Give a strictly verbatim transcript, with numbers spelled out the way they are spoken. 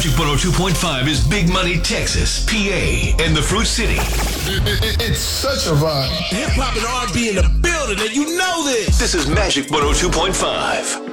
Magic one oh two point five is Big Money, Texas, P A, and the Fruit City. It, it, it's such a vibe. Hip hop and R and B in the building, and you know this. This is Magic one oh two point five.